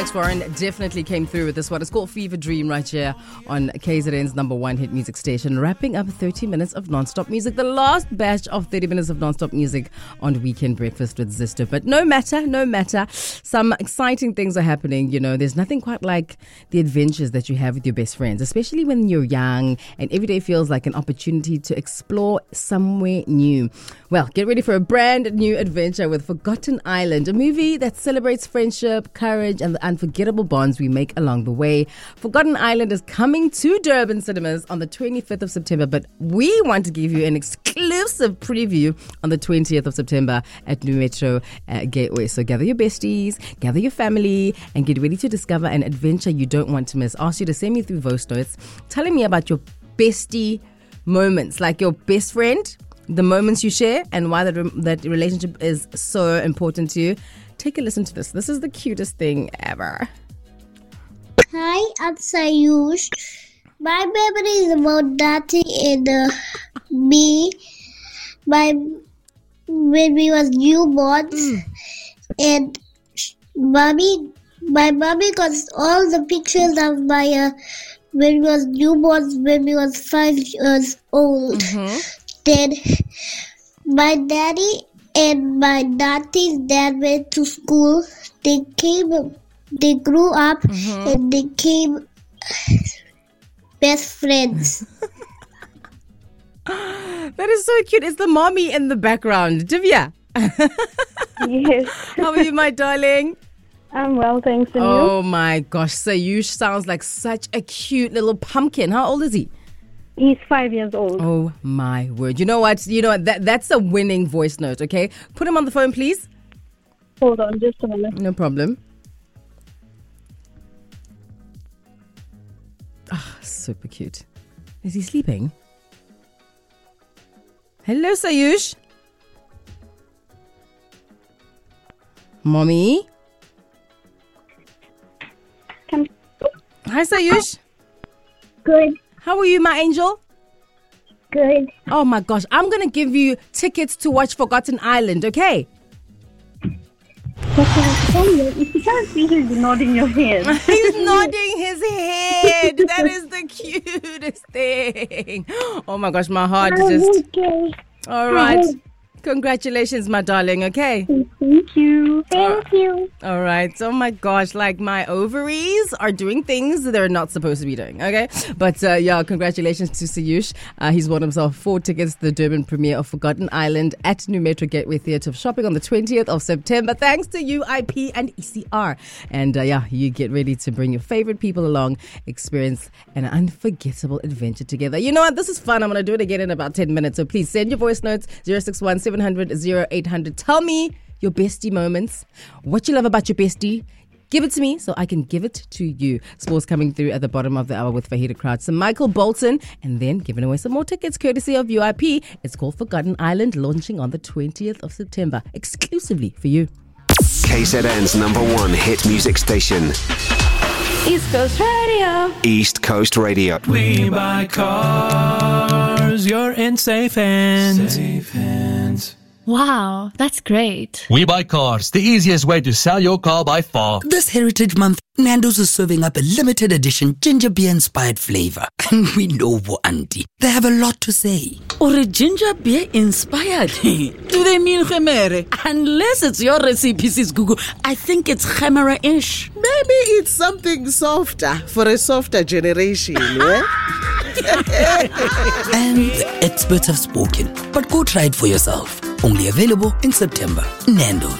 Alex Warren definitely came through with this one. It's called Fever Dream right here on KZN's number one hit music station. Wrapping up 30 minutes of non-stop music. The last batch of 30 minutes of non-stop music on Weekend Breakfast with Zisto. But no matter. Some exciting things are happening. You know, there's nothing quite like the adventures that you have with your best friends, especially when you're young and every day feels like an opportunity to explore somewhere new. Well, get ready for a brand new adventure with Forgotten Island, a movie that celebrates friendship, courage, and the unforgettable bonds we make along the way. Forgotten Island is coming to Durban cinemas on the 25th of September, but we want to give you an exclusive preview on the 20th of September at New Metro Gateway. So gather your besties, gather your family, and get ready to discover an adventure you don't want to miss. Ask you to send me through voice notes telling me about your bestie moments, like your best friend, the moments you share, and why that relationship is so important to you. Take a listen to this. This is the cutest thing ever. Hi, I'm Sayush. My memory is about Dati and me. When we was newborns, and my mommy got all the pictures of my when we was newborns, when we was 5 years old. Then my daddy and my Dati's dad went to school. They grew up and they became best friends. That is so cute. It's the mommy in the background. Divya. Yes. How are you, my darling? I'm well, thanks. And Oh my gosh, Sayush sounds like such a cute little pumpkin. How old is he? He's 5 years old. Oh my word. You know what? That's a winning voice note, okay? Put him on the phone, please. Hold on, just a minute. No problem. Ah, super cute. Is he sleeping? Hello, Sayush. Mommy? Hi, Sayush. Good. How are you, my angel? Good. Oh my gosh, I'm going to give you tickets to watch Forgotten Island, okay? If you can't see, he's nodding your head. He's nodding his head. That is the cutest thing. Oh my gosh, my heart is just... Okay. All right. Congratulations, my darling, okay? Thank you. Thank you. All right. Oh my gosh, like my ovaries are doing things they're not supposed to be doing, okay? But yeah, congratulations to Sayush. He's won himself 4 tickets to the Durban premiere of Forgotten Island at New Metro Gateway Theatre shopping on the 20th of September, thanks to UIP and ECR. And yeah, you get ready to bring your favorite people along, experience an unforgettable adventure together. You know what? This is fun. I'm going to do it again in about 10 minutes. So please send your voice notes, 061 700 0800. Tell me your bestie moments, what you love about your bestie. Give it to me so I can give it to you. Sports coming through at the bottom of the hour with Fahida Kraus and Michael Bolton, and then giving away some more tickets courtesy of UIP. It's called Forgotten Island, launching on the 20th of September, exclusively for you. KZN's number one hit music station. East Coast Radio. East Coast Radio. We buy cars, you're in safe hands. Safe hands. Wow, that's great. We Buy Cars, the easiest way to sell your car by far. This Heritage Month, Nando's is serving up a limited edition ginger beer inspired flavor. And we know for auntie, they have a lot to say. Or a ginger beer inspired? Do they mean gemere? Unless it's your recipe, sis Google, I think it's gemere-ish. Maybe it's something softer for a softer generation, yeah? And the experts have spoken, but go try it for yourself. Only available in September. Nando's.